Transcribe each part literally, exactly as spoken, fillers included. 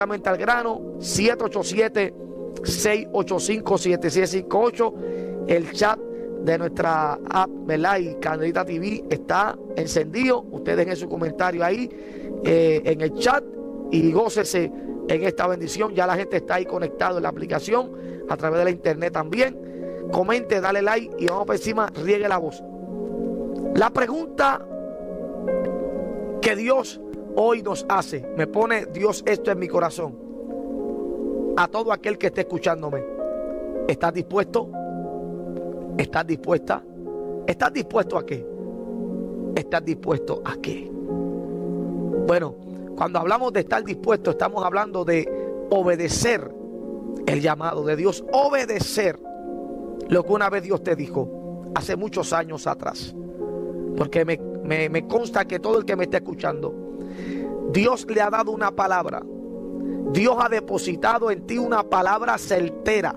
al grano, siete ocho siete, seis ocho cinco, siete siete cinco ocho. El chat de nuestra app, ¿verdad? Y Candelaria T V está encendido. Ustedes dejen su comentario ahí eh, en el chat y gócese en esta bendición. Ya la gente está ahí conectado en la aplicación, a través de la internet también. Comente, dale like y vamos por encima, riegue la voz. La pregunta que Dios hoy nos hace, me pone Dios esto en mi corazón, a todo aquel que esté escuchándome: ¿estás dispuesto? ¿Estás dispuesta? ¿Estás dispuesto a qué? ¿Estás dispuesto a qué? Bueno, cuando hablamos de estar dispuesto, estamos hablando de obedecer el llamado de Dios, obedecer lo que una vez Dios te dijo hace muchos años atrás. Porque me, me, me consta que todo el que me está escuchando, Dios le ha dado una palabra. Dios ha depositado en ti una palabra certera.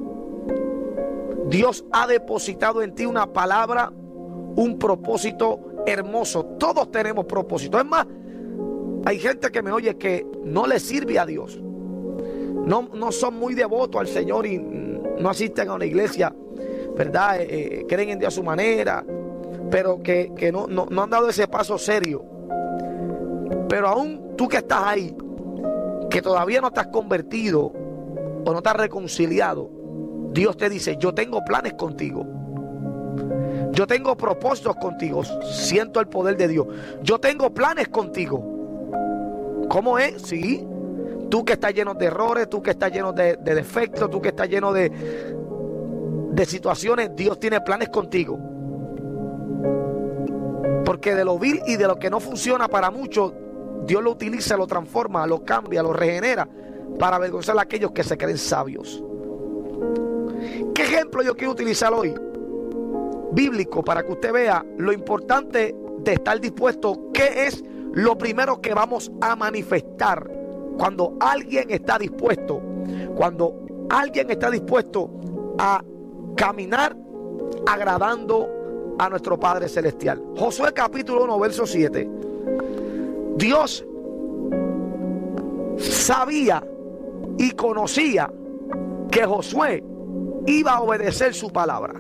Dios ha depositado en ti una palabra, un propósito hermoso. Todos tenemos propósito. Es más, hay gente que me oye que no le sirve a Dios. No, no son muy devotos al Señor y no asisten a una iglesia, ¿verdad? Eh, creen en Dios a su manera, pero que, que no, no, no han dado ese paso serio. Pero aún tú que estás ahí, que todavía no te has convertido o no te has reconciliado, Dios te dice: yo tengo planes contigo, yo tengo propósitos contigo. Siento el poder de Dios. Yo tengo planes contigo. ¿Cómo es? Sí. Tú que estás lleno de errores, tú que estás lleno de, de defectos, tú que estás lleno de, de situaciones, Dios tiene planes contigo. Porque de lo vil y de lo que no funciona para muchos, Dios lo utiliza, lo transforma, lo cambia, lo regenera para avergonzar a aquellos que se creen sabios. ¿Qué ejemplo yo quiero utilizar hoy? Bíblico, para que usted vea lo importante de estar dispuesto. ¿Qué es lo primero que vamos a manifestar cuando alguien está dispuesto? Cuando alguien está dispuesto a caminar agradando a nuestro Padre Celestial. Josué capítulo uno, verso siete. Dios sabía y conocía que Josué iba a obedecer su palabra.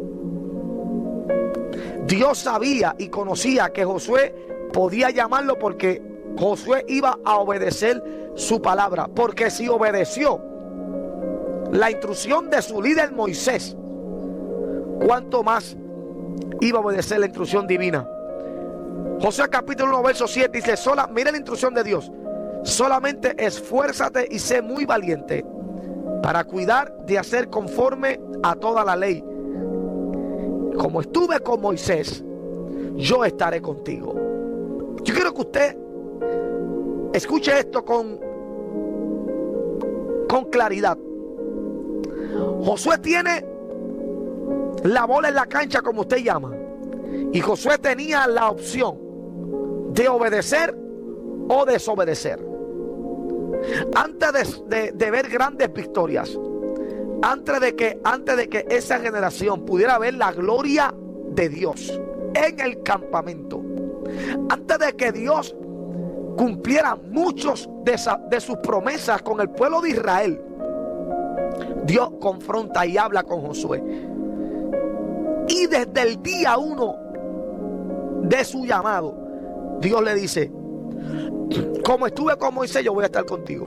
Dios sabía y conocía que Josué podía llamarlo porque Josué iba a obedecer su palabra. Porque si obedeció la instrucción de su líder Moisés, ¿cuánto más iba a obedecer la instrucción divina? Josué capítulo uno, verso siete dice: Sola, mira la instrucción de Dios: solamente esfuérzate y sé muy valiente para cuidar de hacer conforme a toda la ley. Como estuve con Moisés, yo estaré contigo. Yo quiero que usted escuche esto con, con claridad. Josué tiene la bola en la cancha, como usted llama, y Josué tenía la opción de obedecer o desobedecer. Antes de, de, de ver grandes victorias, antes de que antes de que esa generación pudiera ver la gloria de Dios en el campamento, antes de que Dios cumpliera muchos de, esa, de sus promesas con el pueblo de Israel, Dios confronta y habla con Josué. Y desde el día uno de su llamado, Dios le dice: como estuve con Moisés, yo voy a estar contigo.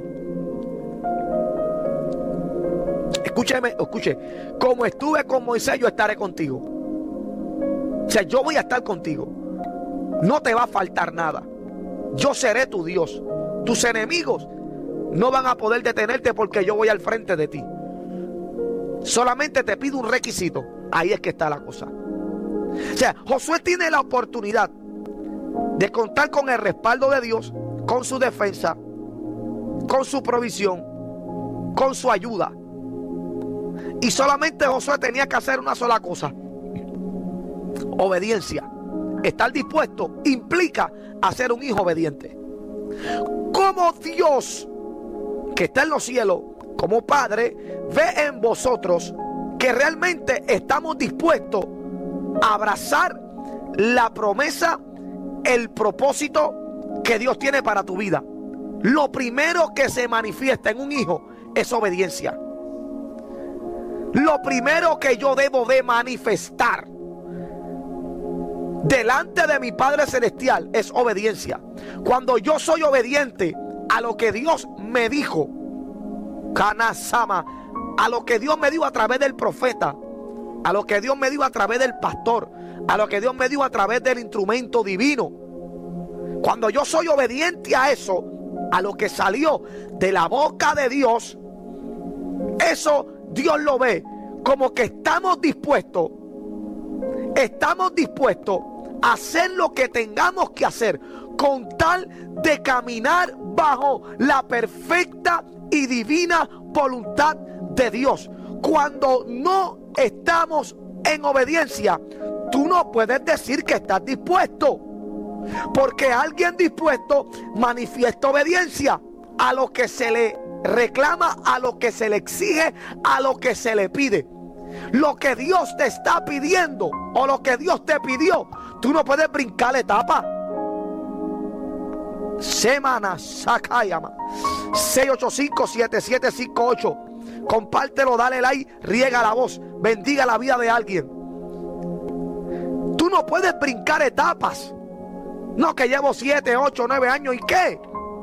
Escúcheme, escuche. Como estuve con Moisés, yo estaré contigo. O sea, yo voy a estar contigo. No te va a faltar nada. Yo seré tu Dios. Tus enemigos no van a poder detenerte porque yo voy al frente de ti. Solamente te pido un requisito. Ahí es que está la cosa. O sea, Josué tiene la oportunidad de contar con el respaldo de Dios, con su defensa, con su provisión, con su ayuda. Y solamente Josué tenía que hacer una sola cosa: obediencia. Estar dispuesto implica hacer un hijo obediente. Como Dios que está en los cielos, como Padre, ve en vosotros que realmente estamos dispuestos a abrazar la promesa, el propósito que Dios tiene para tu vida. lo primero que se manifiesta en un hijo es obediencia. Lo primero que yo debo de manifestar delante de mi Padre Celestial es obediencia. Cuando yo soy obediente a lo que Dios me dijo, Kanasama, a lo que Dios me dijo a través del profeta, a lo que Dios me dijo a través del pastor, a lo que Dios me dijo a través del instrumento divino. Cuando yo soy obediente a eso, a lo que salió de la boca de Dios, eso Dios lo ve como que estamos dispuestos, estamos dispuestos a hacer lo que tengamos que hacer con tal de caminar bajo la perfecta y divina voluntad de Dios. Cuando no estamos en obediencia, tú no puedes decir que estás dispuesto, porque alguien dispuesto manifiesta obediencia a lo que se le reclama, a lo que se le exige, a lo que se le pide. Lo que Dios te está pidiendo o lo que Dios te pidió, tú no puedes brincar la etapa. Semana Sakayama seis ocho cinco, siete siete cinco ocho. Compártelo, dale like, riega la voz, bendiga la vida de alguien. Tú no puedes brincar etapas. No, que llevo siete, ocho, nueve años. ¿Y qué?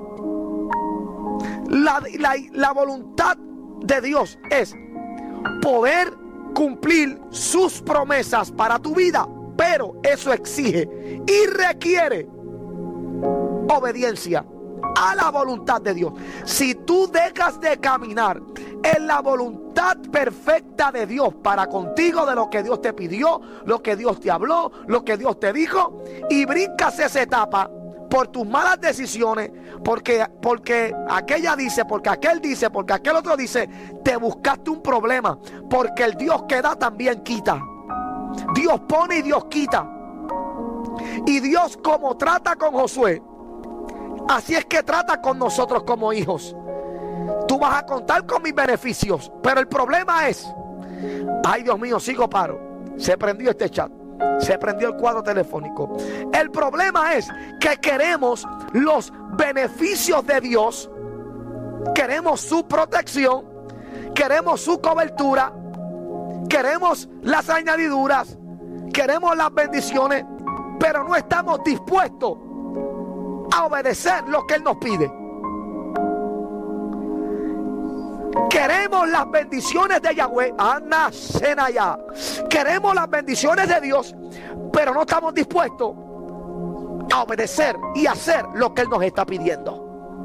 La, la, la voluntad de Dios es poder cumplir sus promesas para tu vida, pero eso exige y requiere obediencia a la voluntad de Dios. Si tú dejas de caminar en la voluntad perfecta de Dios para contigo, de lo que Dios te pidió, lo que Dios te habló, lo que Dios te dijo, y brincas esa etapa por tus malas decisiones, porque, porque aquella dice, porque aquel dice, porque aquel otro dice, te buscaste un problema, porque el Dios que da también quita. Dios pone y Dios quita. Y Dios, como trata con Josué, así es que trata con nosotros como hijos. Tú vas a contar con mis beneficios, pero el problema es, ay Dios mío, sigo paro, se prendió este chat, se prendió el cuadro telefónico. El problema es que queremos los beneficios de Dios, queremos su protección, queremos su cobertura, queremos las añadiduras, queremos las bendiciones, pero no estamos dispuestos a obedecer lo que Él nos pide. Queremos las bendiciones de Yahweh, Ana Senaya. Queremos las bendiciones de Dios, pero no estamos dispuestos a obedecer y hacer lo que Él nos está pidiendo.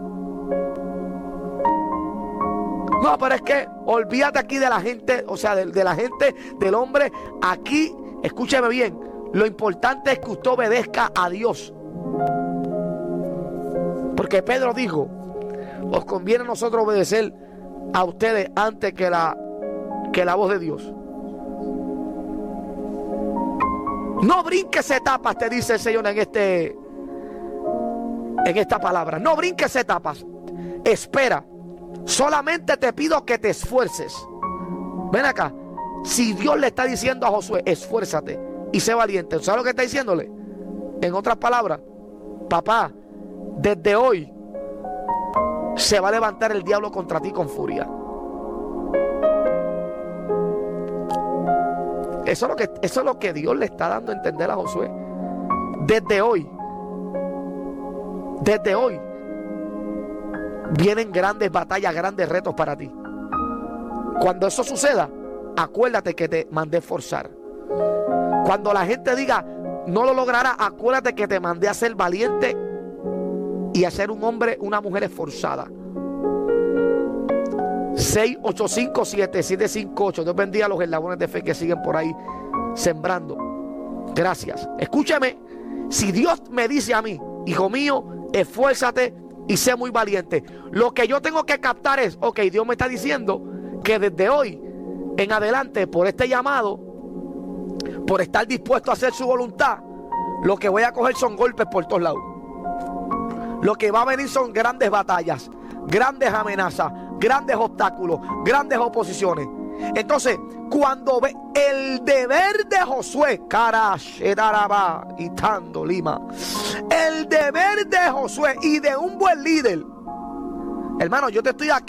No, pero es que olvídate aquí de la gente, o sea, de, de la gente, del hombre. Aquí, escúcheme bien, lo importante es que usted obedezca a Dios. Porque Pedro dijo, os conviene a nosotros obedecer a ustedes antes que la, que la voz de Dios. No brinques etapas, te dice el Señor en este en esta palabra. No brinques etapas. Espera. Solamente te pido que te esfuerces. Ven acá. Si Dios le está diciendo a Josué, esfuérzate y sé valiente, ¿sabes lo que está diciéndole? En otras palabras, papá, desde hoy se va a levantar el diablo contra ti con furia. Eso es lo que, eso es lo que Dios le está dando a entender a Josué. Desde hoy, desde hoy, vienen grandes batallas, grandes retos para ti. Cuando eso suceda, acuérdate que te mandé forzar. Cuando la gente diga, no lo logrará, acuérdate que te mandé a ser valiente y a ser un hombre, una mujer esforzada. seis ocho cinco, siete siete cinco ocho. Dios bendiga a los eslabones de fe que siguen por ahí sembrando. Gracias. Escúchame, si Dios me dice a mí, hijo mío, esfuérzate y sé muy valiente, lo que yo tengo que captar es, ok, Dios me está diciendo que desde hoy en adelante, por este llamado, por estar dispuesto a hacer su voluntad, lo que voy a coger son golpes por todos lados. Lo que va a venir son grandes batallas, grandes amenazas, grandes obstáculos, grandes oposiciones. Entonces, cuando ve el deber de Josué, Karashedaraba y Tando Lima, el deber de Josué y de un buen líder Hermano, yo te estoy aquí